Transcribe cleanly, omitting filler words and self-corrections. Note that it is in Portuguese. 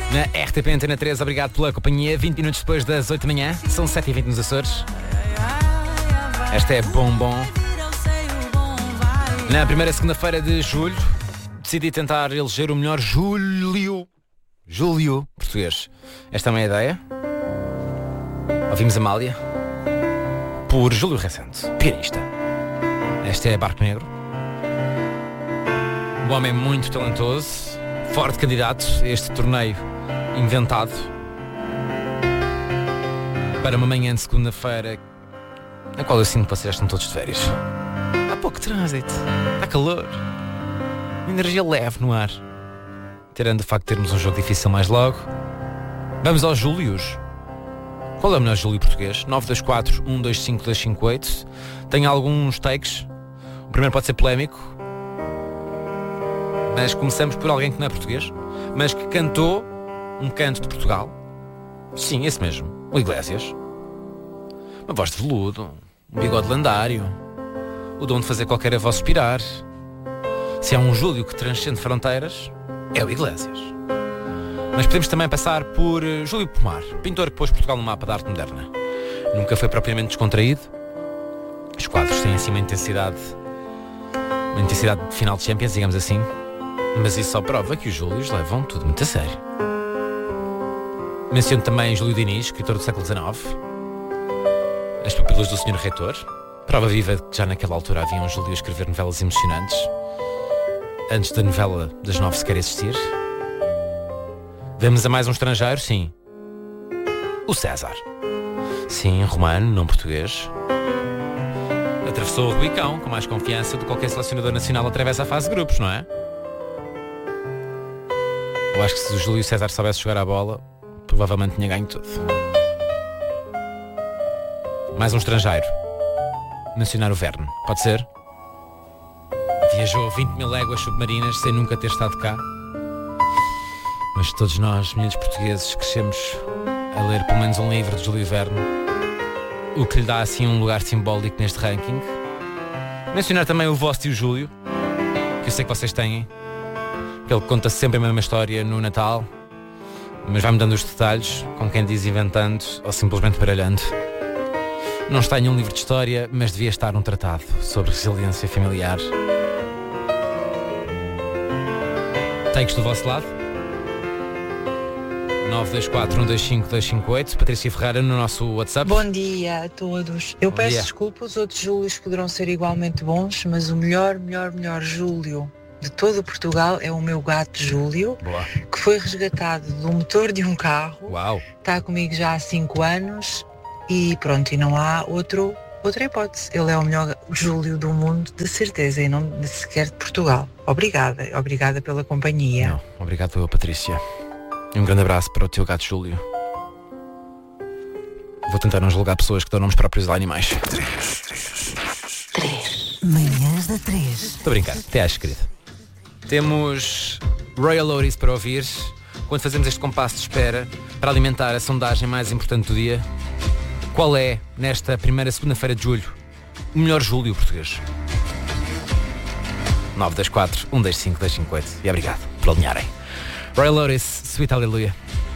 Na RTP Antena 3, obrigado pela companhia. 20 minutos depois das 8 da manhã, são 7h20 nos Açores. Esta é Bombom. Na primeira segunda-feira de julho, decidi tentar eleger o melhor Júlio português. Esta é uma ideia. Ouvimos Amália por Júlio Recente, pianista. Esta é Barco Negro. Um homem muito talentoso, forte candidato a este torneio inventado para uma manhã de segunda-feira na qual eu sinto que vocês estão todos de férias. Há pouco trânsito, está calor, energia leve no ar. Tirando o facto de termos um jogo difícil mais logo, vamos aos Júlios. Qual é o melhor Júlio português? 924 125 258. Tenho alguns takes. O primeiro pode ser polémico, mas começamos por alguém que não é português, mas que cantou um canto de Portugal. Sim, esse mesmo, o Iglesias. Uma voz de veludo, um bigode lendário, o dom de fazer qualquer voz suspirar. Se há um Júlio que transcende fronteiras, é o Iglesias. Mas podemos também passar por Júlio Pomar, pintor que pôs Portugal no mapa da arte moderna. Nunca foi propriamente descontraído. Os quadros têm assim uma intensidade de final de Champions, digamos assim. Mas isso só prova que os Júlios levam tudo muito a sério. Menciono também Júlio Diniz, escritor do século XIX. As Pupilas do Sr. Reitor. Prova viva de que já naquela altura havia um Júlio a escrever novelas emocionantes, antes da novela das 9 sequer existir. Vamos a mais um estrangeiro, sim. O César. Sim, romano, não português. Atravessou o Rubicão com mais confiança do que qualquer selecionador nacional atravessa a fase de grupos, não é? Eu acho que se o Júlio César soubesse jogar a bola, provavelmente tinha ganho tudo. Mais um estrangeiro. Mencionar o Verne, pode ser? Viajou 20 mil léguas submarinas sem nunca ter estado cá. Mas todos nós, meninos portugueses, crescemos a ler pelo menos um livro de Júlio Verne, o que lhe dá assim um lugar simbólico neste ranking. Mencionar também o vosso tio Júlio, que eu sei que vocês têm. Ele conta sempre a mesma história no Natal, mas vai-me dando os detalhes, com quem diz inventando ou simplesmente baralhando. Não está em nenhum livro de história, mas devia estar num tratado sobre resiliência familiar. Takes do vosso lado? 924 125 258. Patrícia Ferreira no nosso WhatsApp. Bom dia a todos. Eu peço desculpa, os outros Júlios poderão ser igualmente bons, mas o melhor Júlio de todo Portugal é o meu gato Júlio. Boa. Que foi resgatado do motor de um carro. Uau. Está comigo já há 5 anos e pronto, e não há outra hipótese. Ele é o melhor Júlio do mundo, de certeza, e não de sequer de Portugal. Obrigada pela companhia. Não, obrigado eu, Patrícia. E um grande abraço para o teu gato Júlio. Vou tentar não julgar pessoas que dão nomes próprios a animais. 3. Manhãs da 3. Estou a brincar, até acho, querido. Temos Royal Oris para ouvir quando fazemos este compasso de espera para alimentar a sondagem mais importante do dia. Qual é, nesta primeira segunda-feira de julho, o melhor Júlio português? 924 125 258. E obrigado por alinharem. Royal Oris, Sweet Hallelujah.